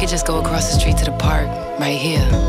could just go across the street to the park, right here.